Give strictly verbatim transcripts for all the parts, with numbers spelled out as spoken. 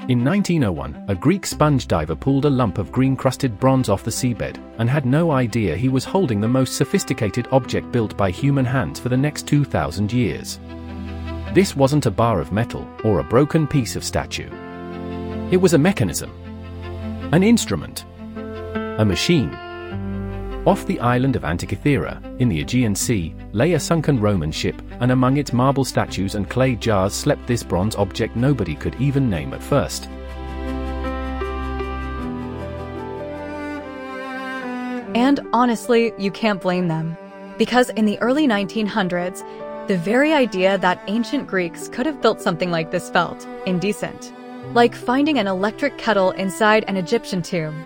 In nineteen oh one, a Greek sponge diver pulled a lump of green-crusted bronze off the seabed, and had no idea he was holding the most sophisticated object built by human hands for the next two thousand years. This wasn't a bar of metal, or a broken piece of statue. It was a mechanism. An instrument. A machine. Off the island of Antikythera, in the Aegean Sea, lay a sunken Roman ship, and among its marble statues and clay jars slept this bronze object nobody could even name at first. And honestly, you can't blame them. Because in the early nineteen hundreds, the very idea that ancient Greeks could have built something like this felt indecent. Like finding an electric kettle inside an Egyptian tomb.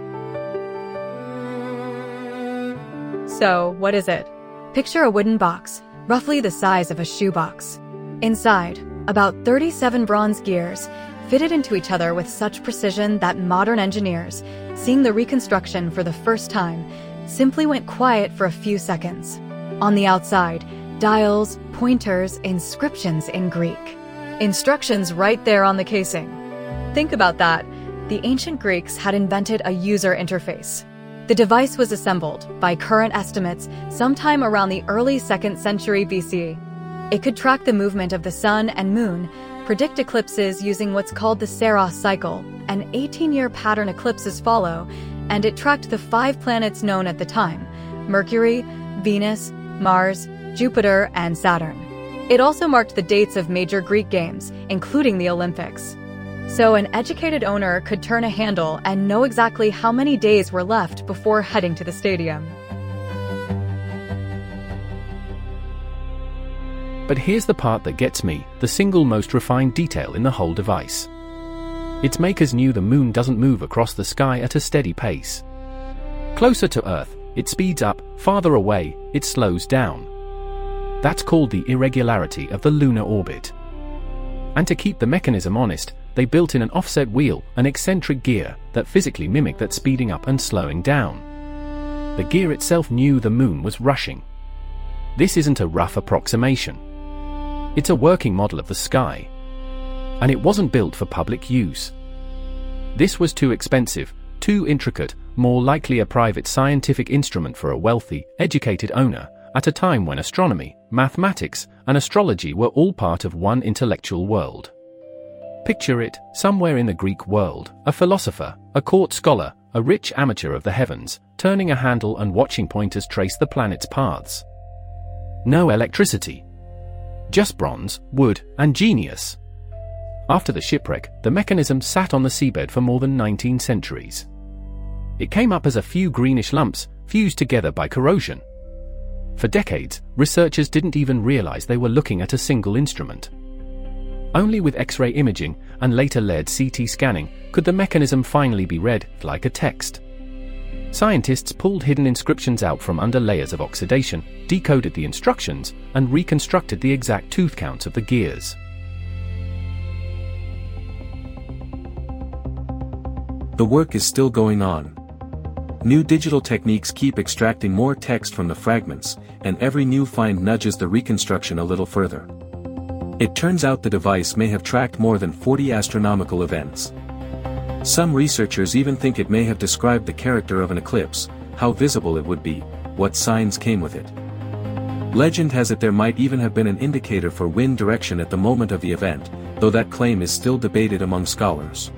So, what is it? Picture a wooden box, roughly the size of a shoebox. Inside, about thirty-seven bronze gears, fitted into each other with such precision that modern engineers, seeing the reconstruction for the first time, simply went quiet for a few seconds. On the outside, dials, pointers, inscriptions in Greek. Instructions right there on the casing. Think about that. The ancient Greeks had invented a user interface. The device was assembled, by current estimates, sometime around the early second century B C. It could track the movement of the sun and moon, predict eclipses using what's called the Saros cycle, an eighteen-year pattern eclipses follow, and it tracked the five planets known at the time: Mercury, Venus, Mars, Jupiter, and Saturn. It also marked the dates of major Greek games, including the Olympics. So an educated owner could turn a handle and know exactly how many days were left before heading to the stadium. But here's the part that gets me, the single most refined detail in the whole device. Its makers knew the moon doesn't move across the sky at a steady pace. Closer to Earth, it speeds up; farther away, it slows down. That's called the irregularity of the lunar orbit. And to keep the mechanism honest, they built in an offset wheel, an eccentric gear, that physically mimicked that speeding up and slowing down. The gear itself knew the moon was rushing. This isn't a rough approximation. It's a working model of the sky. And it wasn't built for public use. This was too expensive, too intricate, more likely a private scientific instrument for a wealthy, educated owner, at a time when astronomy, mathematics, and astrology were all part of one intellectual world. Picture it, somewhere in the Greek world, a philosopher, a court scholar, a rich amateur of the heavens, turning a handle and watching pointers trace the planet's paths. No electricity. Just bronze, wood, and genius. After the shipwreck, the mechanism sat on the seabed for more than nineteen centuries. It came up as a few greenish lumps, fused together by corrosion. For decades, researchers didn't even realize they were looking at a single instrument. Only with X-ray imaging, and later L E D C T scanning, could the mechanism finally be read, like a text. Scientists pulled hidden inscriptions out from under layers of oxidation, decoded the instructions, and reconstructed the exact tooth counts of the gears. The work is still going on. New digital techniques keep extracting more text from the fragments, and every new find nudges the reconstruction a little further. It turns out the device may have tracked more than forty astronomical events. Some researchers even think it may have described the character of an eclipse, how visible it would be, what signs came with it. Legend has it there might even have been an indicator for wind direction at the moment of the event, though that claim is still debated among scholars.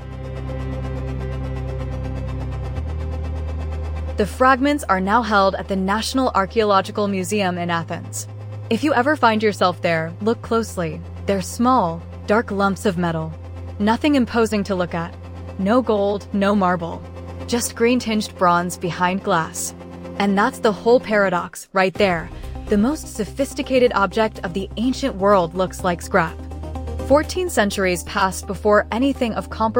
The fragments are now held at the National Archaeological Museum in Athens. If you ever find yourself there, look closely. They're small, dark lumps of metal. Nothing imposing to look at. No gold, no marble. Just green-tinged bronze behind glass. And that's the whole paradox, right there. The most sophisticated object of the ancient world looks like scrap. Fourteen centuries passed before anything of comparable